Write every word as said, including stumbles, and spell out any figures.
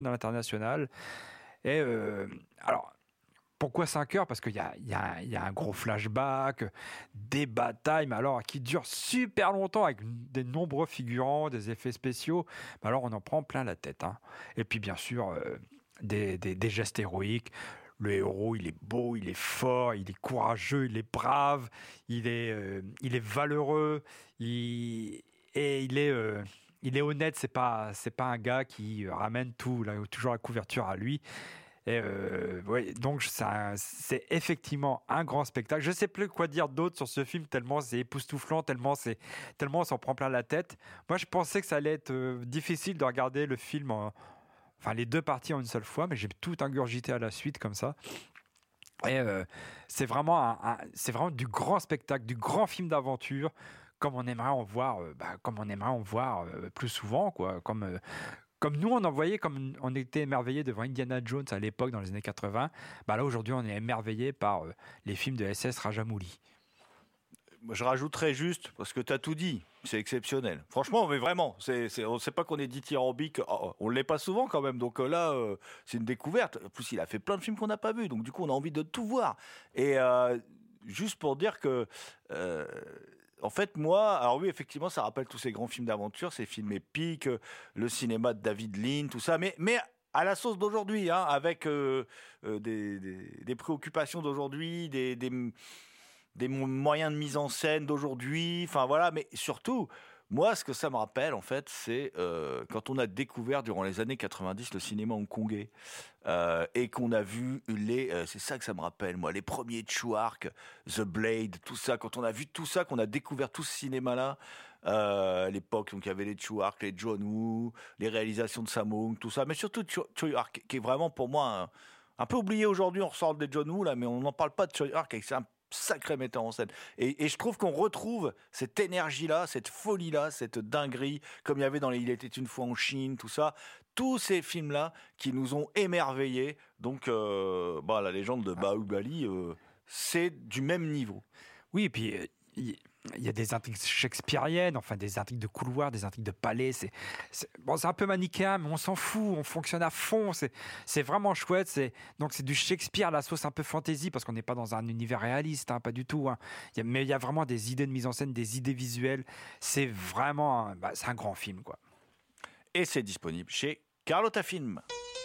dans l'international. Et euh, alors, pourquoi cinq heures ? Parce qu'il y a, il y, a, il y a un gros flashback, des batailles, mais alors qui durent super longtemps avec des nombreux figurants, des effets spéciaux. Mais alors, on en prend plein la tête. Hein. Et puis, bien sûr, euh, des, des, des gestes héroïques. Le héros, il est beau, il est fort, il est courageux, il est brave, il est, euh, il est valeureux, il, et il est, euh, il est honnête. C'est pas, c'est pas un gars qui ramène tout, là, toujours la couverture à lui. Et euh, ouais, donc ça, c'est effectivement un grand spectacle. Je sais plus quoi dire d'autre sur ce film tellement c'est époustouflant, tellement c'est, tellement on s'en prend plein la tête. Moi, je pensais que ça allait être euh, difficile de regarder le film en Enfin, les deux parties en une seule fois, mais j'ai tout ingurgité à la suite comme ça. Et euh, c'est vraiment, un, un, c'est vraiment du grand spectacle, du grand film d'aventure, comme on aimerait en voir, euh, bah, comme on aimerait en voir euh, plus souvent, quoi. Comme, euh, comme nous, on en voyait, comme on était émerveillés devant Indiana Jones à l'époque, dans les années quatre-vingts. Bah là, aujourd'hui, on est émerveillés par euh, les films de S S Rajamouli. Je rajouterais juste, parce que tu as tout dit, c'est exceptionnel. Franchement, mais vraiment, c'est, c'est, on ne sait pas qu'on est dithyrambique, oh, on ne l'est pas souvent quand même, donc là, euh, c'est une découverte. En plus, il a fait plein de films qu'on n'a pas vus, donc du coup, on a envie de tout voir. Et euh, juste pour dire que, euh, en fait, moi, alors oui, effectivement, ça rappelle tous ces grands films d'aventure, ces films épiques, le cinéma de David Lean, tout ça, mais... mais à la sauce d'aujourd'hui, hein, avec euh, euh, des, des, des préoccupations d'aujourd'hui, des... des des moyens de mise en scène d'aujourd'hui, enfin voilà, mais surtout, moi, ce que ça me rappelle, en fait, c'est euh, quand on a découvert durant les années quatre-vingt-dix le cinéma hongkongais euh, et qu'on a vu les, euh, c'est ça que ça me rappelle, moi, les premiers Chouark, The Blade, tout ça, quand on a vu tout ça, qu'on a découvert tout ce cinéma-là, euh, à l'époque, donc il y avait les Chouark, les John Woo, les réalisations de Sammo Hung, tout ça, mais surtout Chouark, qui est vraiment pour moi un, un peu oublié aujourd'hui, on ressort des John Woo là, mais on n'en parle pas de Chouark, c'est un sacré metteur en scène. Et, et je trouve qu'on retrouve cette énergie-là, cette folie-là, cette dinguerie, comme il y avait dans les Il était une fois en Chine, tout ça. Tous ces films-là qui nous ont émerveillés. Donc, euh, bah, la légende de Bahubali, euh, c'est du même niveau. Oui, et puis... Euh, y... Il y a des intrigues shakespeariennes, enfin des intrigues de couloir, des intrigues de palais. C'est, c'est, bon, c'est un peu manichéen, mais on s'en fout, on fonctionne à fond. C'est, c'est vraiment chouette. C'est, donc c'est du Shakespeare, la sauce un peu fantasy, parce qu'on n'est pas dans un univers réaliste, hein, pas du tout. Hein. Il y a, mais il y a vraiment des idées de mise en scène, des idées visuelles. C'est vraiment, bah, c'est un grand film, quoi. Et c'est disponible chez Carlotta Film.